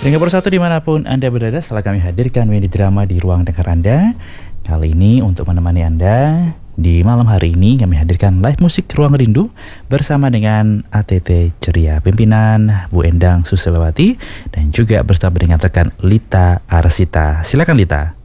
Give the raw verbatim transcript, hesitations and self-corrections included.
Pendengar Persatu dimanapun Anda berada, setelah kami hadirkan Wendy Drama di ruang dengar Anda. Kali ini untuk menemani Anda di malam hari ini kami hadirkan live musik Ruang Rindu bersama dengan A T T Ceria, pimpinan Bu Endang Susilawati, dan juga bersama dengan rekan Lita Arsita. Silakan Lita.